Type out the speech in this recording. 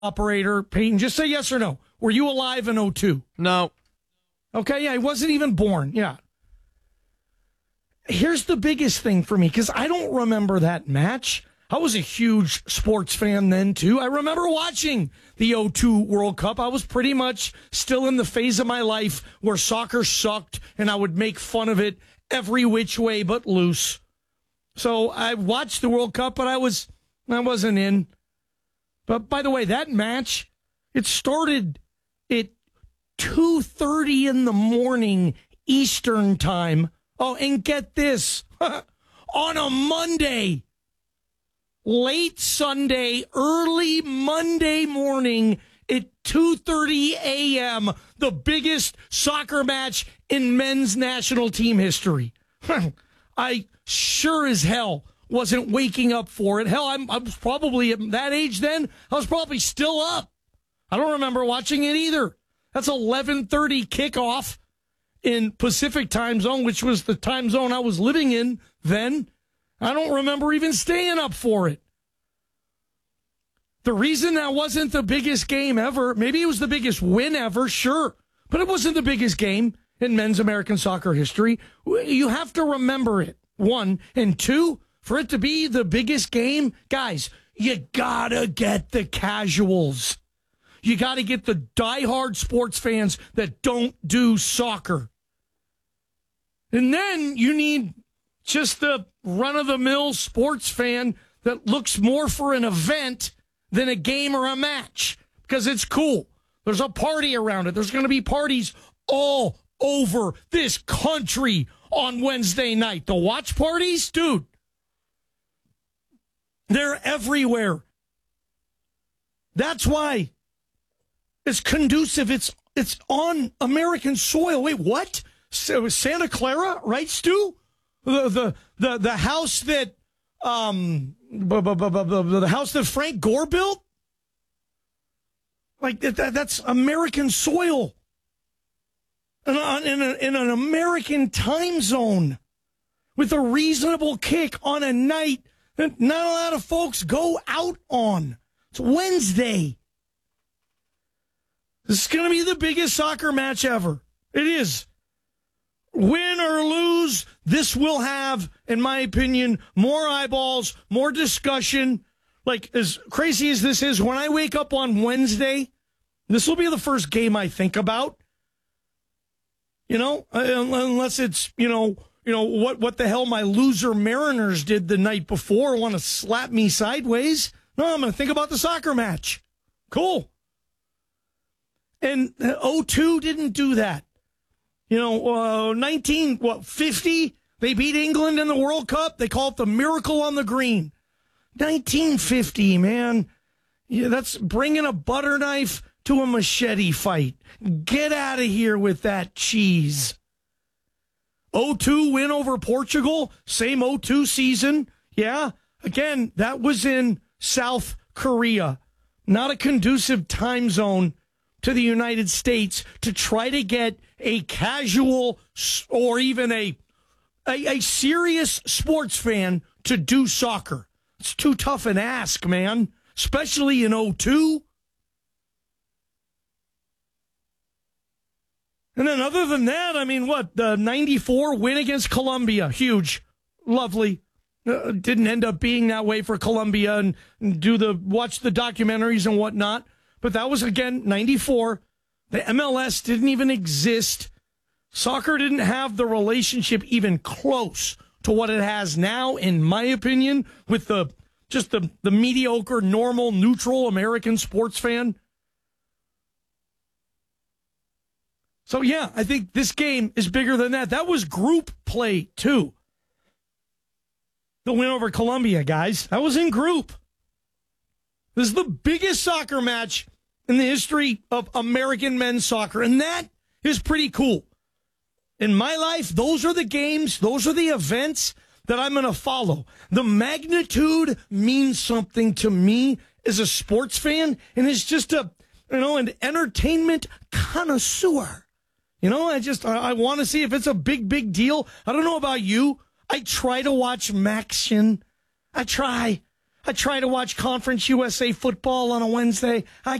operator, Peyton, just say yes or no. Were you alive in '02? No. Okay, yeah, he wasn't even born. Yeah. Here's the biggest thing for me, because I don't remember that match. I was a huge sports fan then, too. I remember watching the '02 World Cup. I was pretty much still in the phase of my life where soccer sucked, and I would make fun of it every which way but loose. So I watched the World Cup, but I wasn't in. But by the way, that match, it started at 2:30 in the morning Eastern time. Oh, and get this, on a Monday, late Sunday, early Monday morning at 2:30 a.m., the biggest soccer match in men's national team history. I sure as hell wasn't waking up for it. Hell, I was probably at that age then. I was probably still up. I don't remember watching it either. That's 11:30 kickoff in Pacific time zone, which was the time zone I was living in then. I don't remember even staying up for it. The reason that wasn't the biggest game ever, maybe it was the biggest win ever, sure, but it wasn't the biggest game in men's American soccer history. You have to remember it, one. And two, for it to be the biggest game, guys, you gotta get the casuals. You gotta get the diehard sports fans that don't do soccer. And then you need just the run-of-the-mill sports fan that looks more for an event than a game or a match, because it's cool. There's a party around it. There's going to be parties all over this country on Wednesday night. The watch parties, dude, they're everywhere. That's why it's conducive. It's on American soil. Wait, what? So Santa Clara, right, Stu? The house that the house that Frank Gore built? Like that's American soil. In an American time zone with a reasonable kick on a night that not a lot of folks go out on. It's Wednesday. This is going to be the biggest soccer match ever. It is. Win or lose, this will have, in my opinion, more eyeballs, more discussion. Like, as crazy as this is, when I wake up on Wednesday, this will be the first game I think about. You know, unless it's, what the hell my loser Mariners did the night before, want to slap me sideways. No, I'm going to think about the soccer match. Cool. And 02 didn't do that. 1950, they beat England in the World Cup. They call it the Miracle on the Green. 1950, man. Yeah, that's bringing a butter knife to a machete fight. Get out of here with that cheese. 02 win over Portugal, same 02 season. Yeah, again, that was in South Korea. Not a conducive time zone to the United States to try to get a casual or even a serious sports fan to do soccer. It's too tough an ask, man, especially in '02. And then other than that, I mean, the 94 win against Colombia, huge, lovely. Didn't end up being that way for Colombia and watch the documentaries and whatnot. But that was, again, 94. The MLS didn't even exist. Soccer didn't have the relationship even close to what it has now, in my opinion, with the mediocre, normal, neutral American sports fan. So, yeah, I think this game is bigger than that. That was group play, too. The win over Colombia, guys. That was in group. This is the biggest soccer match in the history of American men's soccer, and that is pretty cool. In my life, those are the games, those are the events that I'm going to follow. The magnitude means something to me as a sports fan, and it's just an entertainment connoisseur. I want to see if it's a big deal. I don't know about you. I try to watch MACtion. I try. I try to watch Conference USA football on a Wednesday. I